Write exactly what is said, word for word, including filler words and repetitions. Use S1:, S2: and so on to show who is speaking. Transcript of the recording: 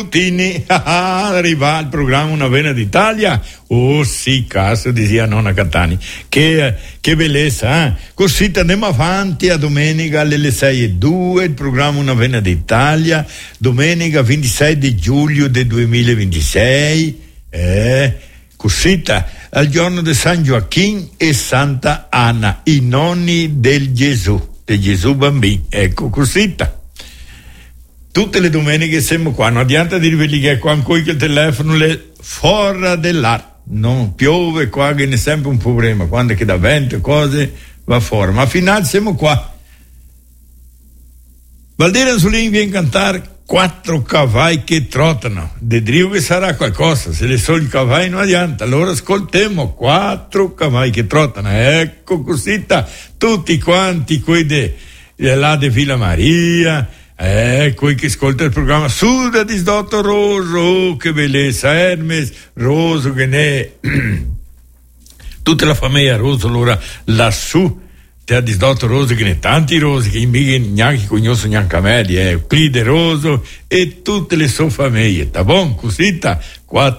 S1: Tini, arriva il programma Una Vena d'Italia. Oh sì, cazzo, diceva nonna Catani, che, che bellezza, eh? Così andiamo avanti a domenica alle sei e due, il programma Una Vena d'Italia, domenica ventisei di giugno del duemilaventisei, eh, così al giorno di San Gioacchino e Santa Anna, i nonni del Gesù, del Gesù bambino, ecco così. Tutte le domeniche siamo qua, non adianta dirvi che qua ancora il telefono le fuori dell'arte, non piove qua che ne è sempre un problema, quando che da vento e cose va fuori, ma a finale siamo qua. Valdera Anzolini viene a cantare quattro cavalli che trottano, dedrio che sarà qualcosa, se le soli cavalli non adianta, allora ascoltiamo quattro cavalli che trottano, ecco così, tutti quanti quelli de, de là di Villa Maria. Ecco che ascolta il programma Suda di Sdotto Roso, oh, che bellezza, Hermes Roso che ne tutta la famiglia Roso allora lassù te ha Sdotto Roso che ne tanti Rosi che in neanche conoscono neanche a me, eh, Euclide Roso e tutte le sue famiglie, ta bon, così ta, quattro